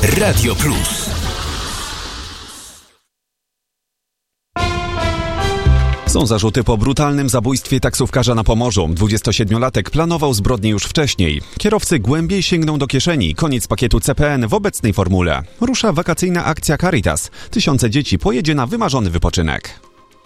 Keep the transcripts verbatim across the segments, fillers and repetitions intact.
Radio Plus. Są zarzuty po brutalnym zabójstwie taksówkarza na Pomorzu. dwudziestosiedmiolatek planował zbrodnię już wcześniej. Kierowcy głębiej sięgną do kieszeni. Koniec pakietu C P N w obecnej formule. Rusza wakacyjna akcja Caritas. Tysiące dzieci pojedzie na wymarzony wypoczynek.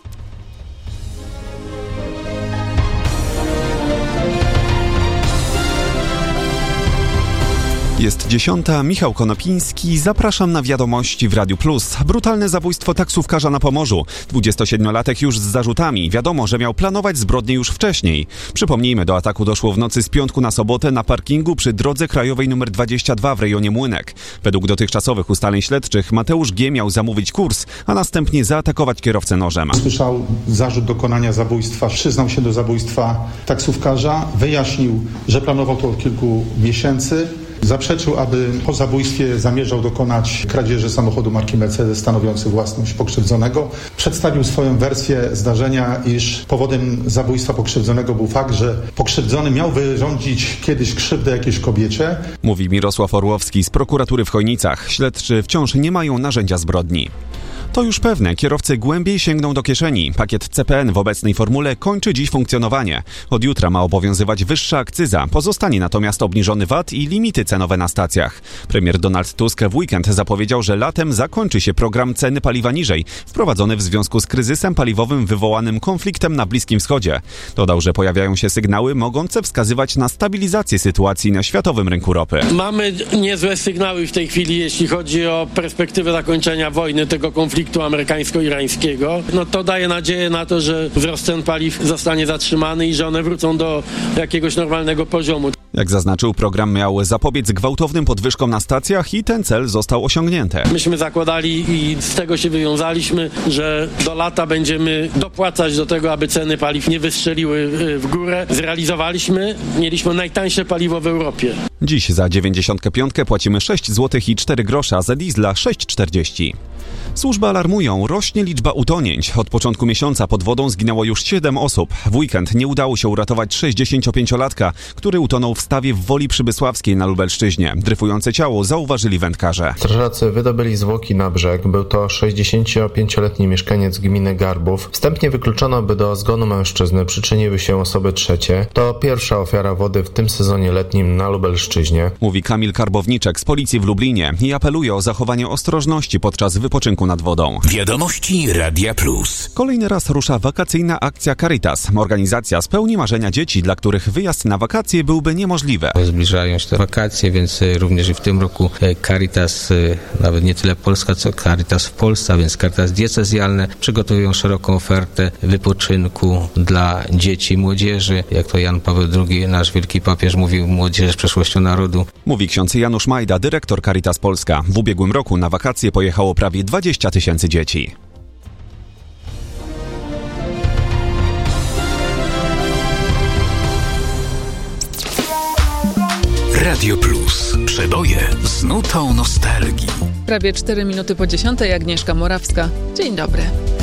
Jest dziesiąta, Michał Konopiński, zapraszam na wiadomości w Radiu Plus. Brutalne zabójstwo taksówkarza na Pomorzu. dwudziestosiedmiolatek już z zarzutami. Wiadomo, że miał planować zbrodnię już wcześniej. Przypomnijmy, do ataku doszło w nocy z piątku na sobotę na parkingu przy drodze krajowej nr dwadzieścia dwa w rejonie Młynek. Według dotychczasowych ustaleń śledczych Mateusz G. miał zamówić kurs, a następnie zaatakować kierowcę nożem. Słyszał zarzut dokonania zabójstwa, przyznał się do zabójstwa taksówkarza, wyjaśnił, że planował to od kilku miesięcy. Zaprzeczył, aby po zabójstwie zamierzał dokonać kradzieży samochodu marki Mercedes stanowiący własność pokrzywdzonego. Przedstawił swoją wersję zdarzenia, iż powodem zabójstwa pokrzywdzonego był fakt, że pokrzywdzony miał wyrządzić kiedyś krzywdę jakiejś kobiecie. Mówi Mirosław Orłowski z prokuratury w Chojnicach. Śledczy wciąż nie mają narzędzia zbrodni. To już pewne, kierowcy głębiej sięgną do kieszeni. Pakiet C P N w obecnej formule kończy dziś funkcjonowanie. Od jutra ma obowiązywać wyższa akcyza, pozostanie natomiast obniżony V A T i limity cenowe na stacjach. Premier Donald Tusk w weekend zapowiedział, że latem zakończy się program ceny paliwa niżej, wprowadzony w związku z kryzysem paliwowym wywołanym konfliktem na Bliskim Wschodzie. Dodał, że pojawiają się sygnały mogące wskazywać na stabilizację sytuacji na światowym rynku ropy. Mamy niezłe sygnały w tej chwili, jeśli chodzi o perspektywę zakończenia wojny, tego konfliktu amerykańsko-irańskiego. No to daje nadzieję na to, że wzrost cen paliw zostanie zatrzymany i że one wrócą do jakiegoś normalnego poziomu. Jak zaznaczył, program miał zapobiec gwałtownym podwyżkom na stacjach i ten cel został osiągnięty. Myśmy zakładali i z tego się wywiązaliśmy, że do lata będziemy dopłacać do tego, aby ceny paliw nie wystrzeliły w górę. Zrealizowaliśmy, mieliśmy najtańsze paliwo w Europie. Dziś za dziewięćdziesiątkę pięć płacimy sześć złotych i cztery grosze, a za diesla sześć czterdzieści. Służby alarmują, rośnie liczba utonięć. Od początku miesiąca pod wodą zginęło już siedem osób. W weekend nie udało się uratować sześćdziesięciopięciolatka, który utonął w stawie w Woli Przybysławskiej na Lubelszczyźnie. Dryfujące ciało zauważyli wędkarze. Strażacy wydobyli zwłoki na brzeg. Był to sześćdziesięciopięcioletni mieszkaniec gminy Garbów. Wstępnie wykluczono, by do zgonu mężczyzny przyczyniły się osoby trzecie. To pierwsza ofiara wody w tym sezonie letnim na Lubelszczyźnie. Mówi Kamil Karbowniczek z policji w Lublinie i apeluje o zachowanie ostrożności podczas wypoczynku nad wodą. Wiadomości Radia Plus. Kolejny raz rusza wakacyjna akcja Caritas. Organizacja spełni marzenia dzieci, dla których wyjazd na wakacje byłby niemożliwy. Zbliżają się te wakacje, więc również i w tym roku Caritas, nawet nie tyle Polska, co Caritas w Polsce, a więc Caritas diecezjalne, przygotowują szeroką ofertę wypoczynku dla dzieci i młodzieży. Jak to Jan Paweł drugi, nasz wielki papież, mówił, młodzież jest przyszłością narodu. Mówi ksiądz Janusz Majda, dyrektor Caritas Polska. W ubiegłym roku na wakacje pojechało prawie dwadzieścia tysięcy dzieci. Radio Plus. Przeboje z nutą nostalgii. Prawie cztery minuty po dziesiątej, Agnieszka Morawska. Dzień dobry.